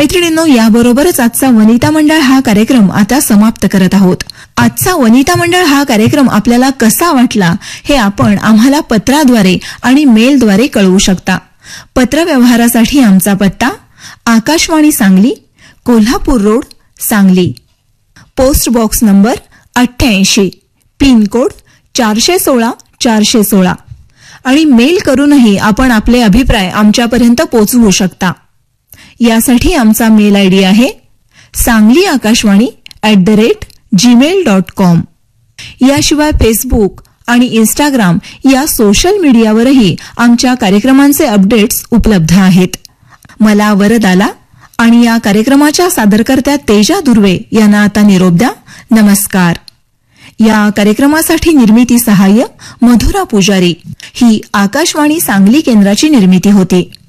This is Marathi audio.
मैत्रिणींनो, याबरोबरच आजचा वनिता मंडळ हा कार्यक्रम आता समाप्त करत आहोत. आजचा वनिता मंडळ हा कार्यक्रम आपल्याला कसा वाटला हे आपण आम्हाला पत्राद्वारे आणि मेलद्वारे कळवू शकता. पत्रव्यवहारासाठी आमचा पत्ता Akashvani Sangli, Kolhapur road, Sangli. Post box number 88, pin code 416-416. आणि मेल करूनही आपण आपले अभिप्राय आमच्यापर्यंत पोहोचवू शकता. यासाठी आमचा मेल आयडी आहे sangli.akashvani@gmail.com. याशिवाय फेसबुक आणि इंस्टाग्राम या सोशल मीडियावरही आमच्या कार्यक्रमांचे अपडेट्स उपलब्ध आहेत. मला वरदाला आणि या कार्यक्रमाच्या सादरकर्त्या तेजा दुर्वे यांना आता निरोप द्या. नमस्कार. या कार्यक्रमासाठी निर्मिती सहाय्य मधुरा पुजारी. ही आकाशवाणी सांगली केंद्राची निर्मिती होती.